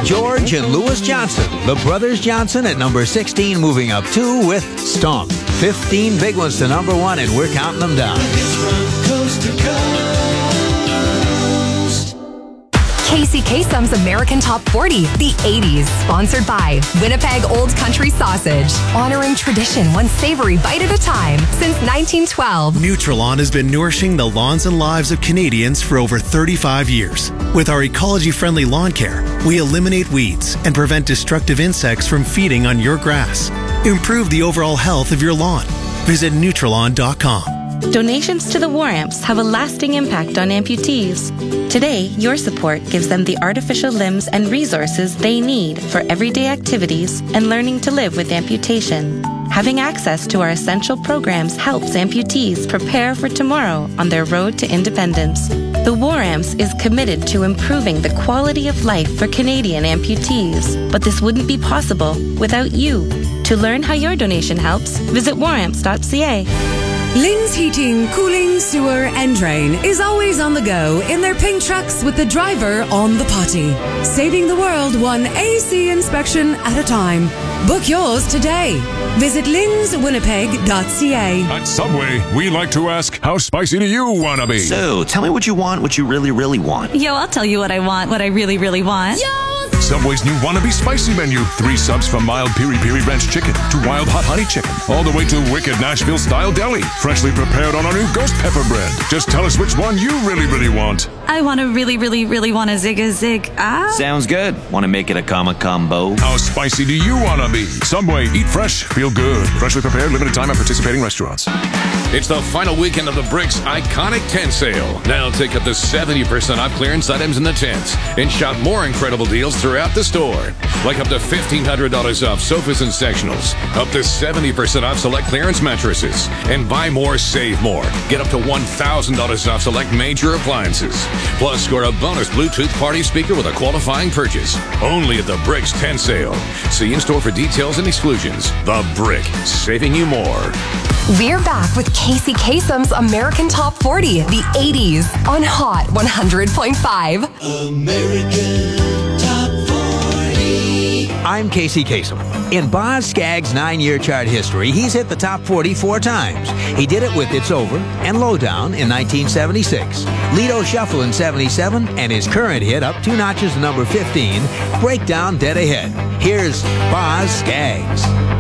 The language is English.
George and Louis Johnson. The Brothers Johnson at number 16, moving up 2 with Stomp. 15 big ones to number 1, and we're counting them down. Casey Kasem's American Top 40, the 80s, sponsored by Winnipeg Old Country Sausage, honoring tradition one savory bite at a time since 1912. Nutrilon has been nourishing the lawns and lives of Canadians for over 35 years. With our ecology-friendly lawn care, we eliminate weeds and prevent destructive insects from feeding on your grass. Improve the overall health of your lawn. Visit Nutrilon.com. Donations to the War Amps have a lasting impact on amputees. Today, your support gives them the artificial limbs and resources they need for everyday activities and learning to live with amputation. Having access to our essential programs helps amputees prepare for tomorrow on their road to independence. The War Amps is committed to improving the quality of life for Canadian amputees, but this wouldn't be possible without you. To learn how your donation helps, visit waramps.ca. Lynn's Heating, Cooling, Sewer and Drain is always on the go in their pink trucks with the driver on the potty. Saving the world one AC inspection at a time. Book yours today. Visit linnswinnipeg.ca. At Subway, we like to ask, how spicy do you want to be? So, tell me what you want, what you really, really want. Yo, I'll tell you what I want, what I really, really want. Yo! Subway's new Wannabe Spicy Menu. 3 subs from mild piri-piri ranch chicken to wild hot honey chicken, all the way to wicked Nashville-style deli, freshly prepared on our new ghost pepper bread. Just tell us which one you really, really want. I want to really, really, really want a zig. Sounds good. Want to make it a combo? How spicy do you want to be? Subway, eat fresh, feel good. Freshly prepared, limited time at participating restaurants. It's the final weekend of the Bricks Iconic Tent Sale. Now take up to 70% off clearance items in the tents and shop more incredible deals throughout the store. Like up to $1,500 off sofas and sectionals, up to 70% off select clearance mattresses, and buy more, save more. Get up to $1,000 off select major appliances. Plus, score a bonus Bluetooth party speaker with a qualifying purchase. Only at the Bricks Tent Sale. See in-store for details and exclusions. The Brick, saving you more. We're back with Casey Kasem's American Top 40, the 80s, on Hot 100.5. American Top 40. I'm Casey Kasem. In Boz Scaggs' 9-year chart history, he's hit the top 40 4 times. He did it with It's Over and Lowdown in 1976, Lido Shuffle in 77, and his current hit, up 2 notches to number 15, Breakdown Dead Ahead. Here's Boz Scaggs.